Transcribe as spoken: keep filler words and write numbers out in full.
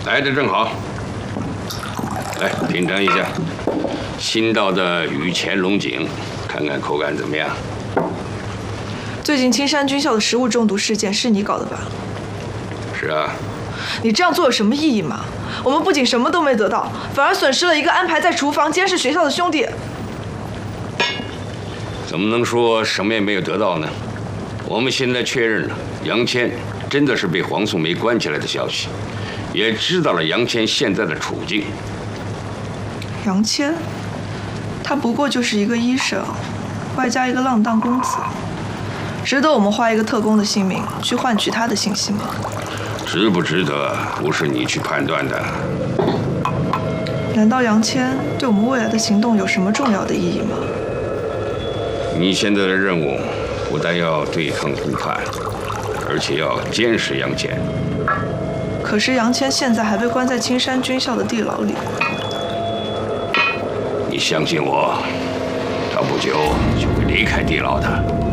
来的正好。来品尝一下新到的雨前龙井，看看口感怎么样。 最近青山军校的食物中毒事件是你搞的吧？ 是啊。 你这样做有什么意义吗？我们不仅什么都没得到，反而损失了一个安排在厨房监视学校的兄弟。 怎么能说什么也没有得到呢？我们现在确认了杨谦真的是被黄素梅关起来的消息，也知道了杨谦现在的处境。 杨谦，他不过就是一个医生，外加一个浪荡公子，值得我们花一个特工的性命去换取他的信息吗？ 值不值得，不是你去判断的。 难道杨谦对我们未来的行动有什么重要的意义吗？ 你现在的任务不但要对抗毒贩，而且要监视杨谦。 可是杨谦现在还被关在青山军校的地牢里。 你相信我，他不久就会离开地牢的。